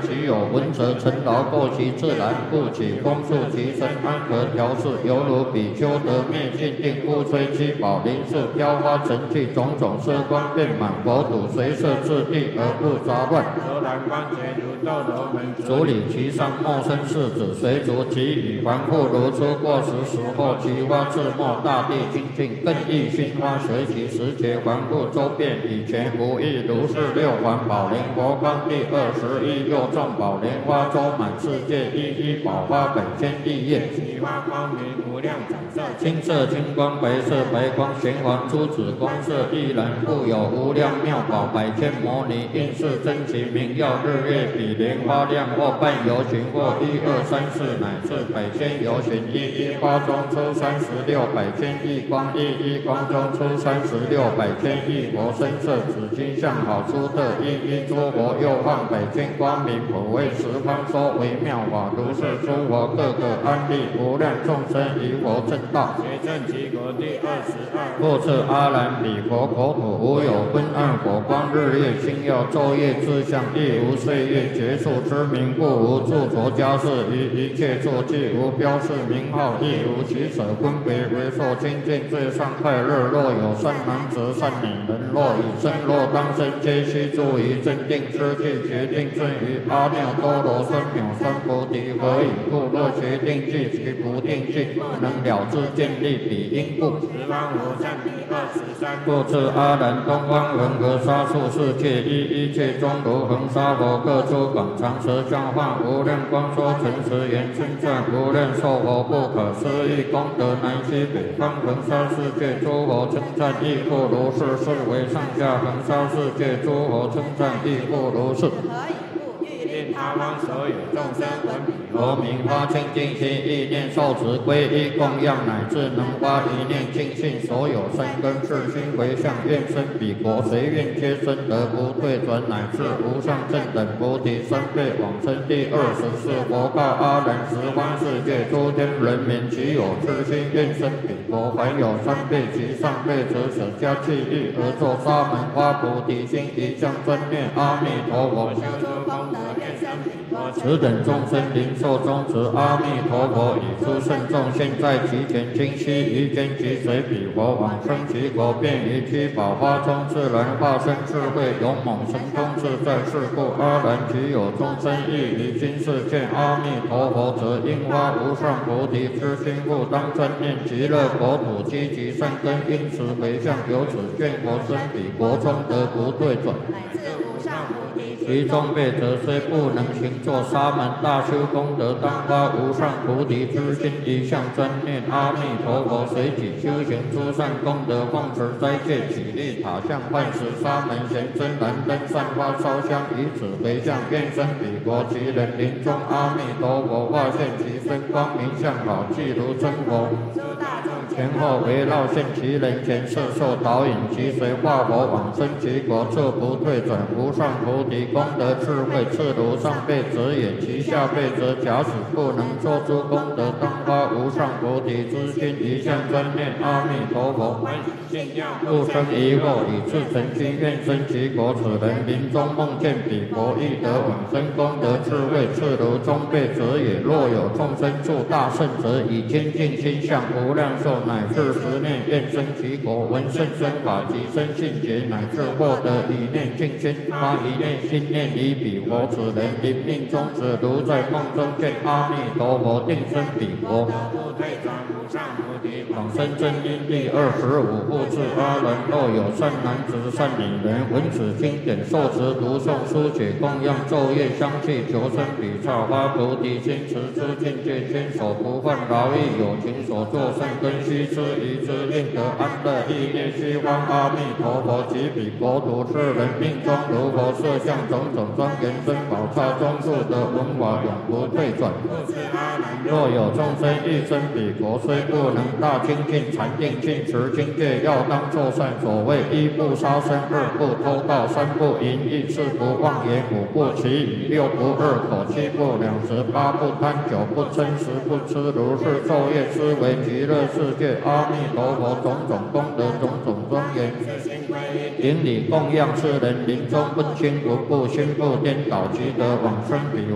其有文则成劳过其自然，故其风速其身安和调适，犹如比丘得灭尽定，故吹七宝灵树飘花成器，种种色光遍满佛土，随摄至地而不杂乱。 周然观觉如斗罗门足理其上莫生世子，随逐其羽环复如出过时后，其花自没，大地清净，更益熏花随其时节环复周遍，以前无异，如是六环宝莲佛光第21又众宝莲花周满世界，一一宝花本千亿叶， 其花光明无量彩色， 青色青光白色白光，玄黄珠子光色亦然，故有无量妙宝百千摩尼，应是真奇明耀日月比莲花亮，或半游巡，或1、2、3、4乃至百千游巡，一一花中出36百千亿光，一一光中出36百千亿佛身色，紫金相好出特，一一诸佛又放百千光明，普为十方说为妙法，如是诸佛各个安立，无量众生于佛正道。 觉证其国第22。 复次阿难彼佛国土无有昏暗火光日月星耀昼夜之相，亦无岁月结束之名，故无著着家事于一切坐骑，无标示名号，亦无取舍分别为受清净最上快乐。若有善男子善女人，若以身若当身，皆须住于正定之地，决定顺于阿耨多罗三藐三菩提。何以故？若决定具其不定具，不能了知见立彼因故。 十方无上第23。 复次阿难，东方恒河沙数世界，一切中如恒沙佛，各出广长舌相化，无量光说诚实言，称赞无量寿佛不可思议功德，南西北方恒沙世界诸佛称赞亦复如是，是为上下恒沙世界诸佛称赞亦复如是。 令他方所有众生闻彼佛名发清净心，意念受持皈依供养，乃至能发一念净信，所有三根世心回向，愿生彼国，随愿皆生得不退转，乃至无上正等菩提三辈往生。第24佛告阿难：十方世界诸天人民，其有痴心愿生彼国，凡有三辈及上辈者，舍家弃欲而作沙门花菩提心，一向专念阿弥陀佛，修诸功德，愿生彼国。此等众生灵寿终止，阿弥陀佛以诸圣众现在其前，今悉于间即随彼佛往生其国，便于七宝花中自然化身智慧勇猛神通自在。是故阿难，其有众生亦于今世见阿弥陀佛，则应发无上菩提之心，故当专念极乐国土，积集善根，因此回向，由此愿佛生彼国中得不退转。其中辈者虽不能行作沙门大修功德，当发无上菩提之心，一向专念阿弥陀佛，随己修行诸善功德，奉持斋戒，起立塔像，唤使沙门贤真燃灯，散花烧香，以此回向，愿生彼国。其人临终，阿弥陀佛化现其身，光明相好，即如真佛。前后围绕现其人前，摄受导引，其随化佛往生其国，彻不退转。无上菩提功德智慧，次如上辈者也，其下辈者假使不能作诸功德，当发无上菩提之心，一向专念阿弥陀佛，不生疑惑，以至诚心愿生其国。此人临终梦见彼国，亦得往生功德智慧，次如中辈者也。若有众生住大圣者，以清净心向无量寿，乃至10念愿生其国，闻圣身法及生信解，乃至获得一念净心，发一念心念于彼国。此人临命终止，如在梦中见阿弥陀佛，定生彼国，往生真因。第25复次阿难，若有善男子善女人，闻此经典，受持读诵书写供养昼夜香气，求生彼刹发菩提心，持之境界，坚守不犯劳役，有情所作善根须知，于之令得安乐。意念虚妄阿弥陀佛及彼国土，是人命中如佛设相，种种庄严珍宝刹中住得文法，永不退转。若有众生欲生彼国，虽不能大精进禅定尽持经戒，要当作善。所谓一不杀生，二不偷盗，三不淫逸，四不妄言，五不绮语，六不恶口，七不两舌，八不贪酒，不嗔，十不痴。如是昼夜思维极乐世界，阿弥陀佛，种种功德，种种庄严，顶礼供养世人临终问心无故，心不颠倒，即得往生彼。